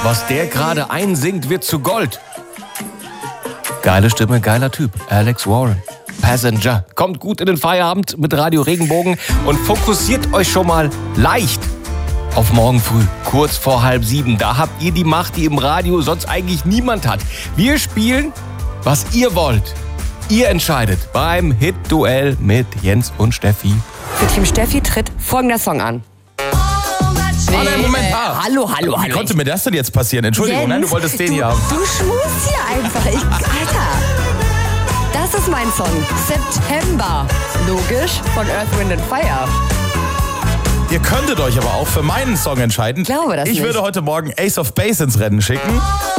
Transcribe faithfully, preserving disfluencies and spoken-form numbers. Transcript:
Was der gerade einsingt, wird zu Gold. Geile Stimme, geiler Typ. Alex Warren. Passenger. Kommt gut in den Feierabend mit Radio Regenbogen und fokussiert euch schon mal leicht auf morgen früh, kurz vor halb sieben. Da habt ihr die Macht, die im Radio sonst eigentlich niemand hat. Wir spielen, was ihr wollt. Ihr entscheidet beim Hit-Duell mit Jens und Steffi. Für Team Steffi tritt folgender Song an. Nee, Warte, Moment, ah. Hallo, hallo, hallo. Wie konnte mir das denn jetzt passieren? Entschuldigung, Jens, nein, du wolltest den du, hier haben. Du schmust hier einfach. Ich, Alter, das ist mein Song. September. Logisch, von Earth, Wind and Fire. Ihr könntet euch aber auch für meinen Song entscheiden. Ich glaube das Ich nicht. würde heute Morgen Ace of Base ins Rennen schicken.